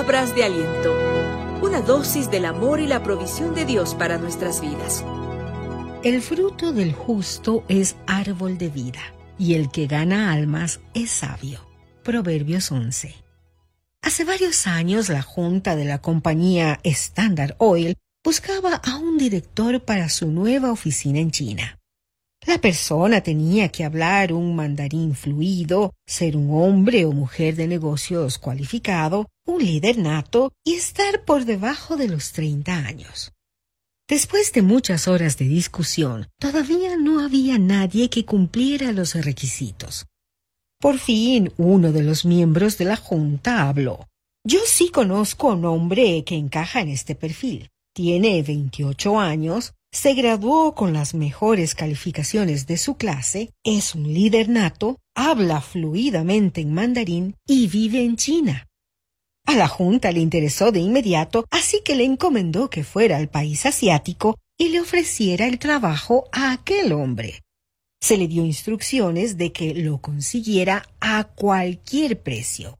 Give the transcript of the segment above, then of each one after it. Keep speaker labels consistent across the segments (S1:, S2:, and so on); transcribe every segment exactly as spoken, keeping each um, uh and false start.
S1: Palabras de aliento. Una dosis del amor y la provisión de Dios para nuestras vidas.
S2: El fruto del justo es árbol de vida, y el que gana almas es sabio. Proverbios once. Hace varios años la junta de la compañía Standard Oil buscaba a un director para su nueva oficina en China. La persona tenía que hablar un mandarín fluido, ser un hombre o mujer de negocios cualificado, un líder nato y estar por debajo de los treinta años. Después de muchas horas de discusión, todavía no había nadie que cumpliera los requisitos. Por fin, uno de los miembros de la junta habló. Yo sí conozco a un hombre que encaja en este perfil. Tiene veintiocho años, se graduó con las mejores calificaciones de su clase, es un líder nato, habla fluidamente en mandarín y vive en China. A la junta le interesó de inmediato, así que le encomendó que fuera al país asiático y le ofreciera el trabajo a aquel hombre. Se le dio instrucciones de que lo consiguiera a cualquier precio.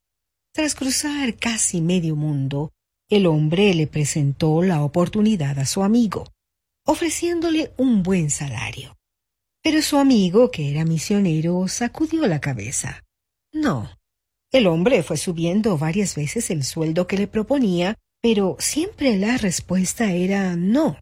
S2: Tras cruzar casi medio mundo, el hombre le presentó la oportunidad a su amigo, ofreciéndole un buen salario. Pero su amigo, que era misionero, sacudió la cabeza. No. El hombre fue subiendo varias veces el sueldo que le proponía, pero siempre la respuesta era no.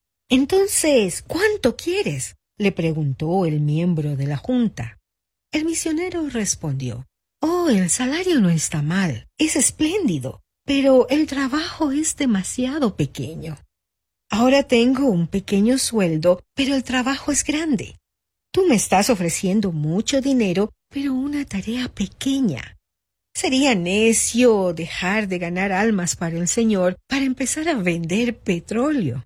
S2: Entonces, ¿cuánto quieres?, le preguntó el miembro de la junta. El misionero respondió, «Oh, el salario no está mal, es espléndido, pero el trabajo es demasiado pequeño. Ahora tengo un pequeño sueldo, pero el trabajo es grande. Tú me estás ofreciendo mucho dinero, pero una tarea pequeña. Sería necio dejar de ganar almas para el Señor para empezar a vender petróleo».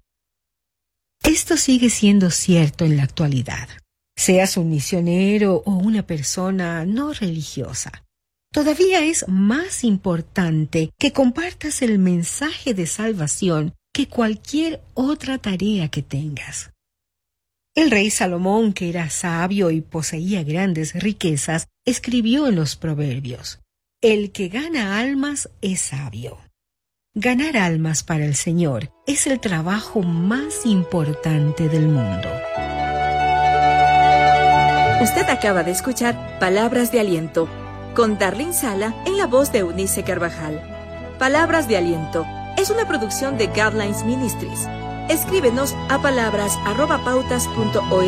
S2: Esto sigue siendo cierto en la actualidad. Seas un misionero o una persona no religiosa, todavía es más importante que compartas el mensaje de salvación que cualquier otra tarea que tengas. El rey Salomón, que era sabio y poseía grandes riquezas, escribió en los Proverbios: «El que gana almas es sabio». Ganar almas para el Señor es el trabajo más importante del mundo.
S1: Usted acaba de escuchar Palabras de Aliento, con Darlene Sala en la voz de Eunice Carvajal. Palabras de Aliento es una producción de Guidelines Ministries. Escríbenos a palabras arroba pautas punto org.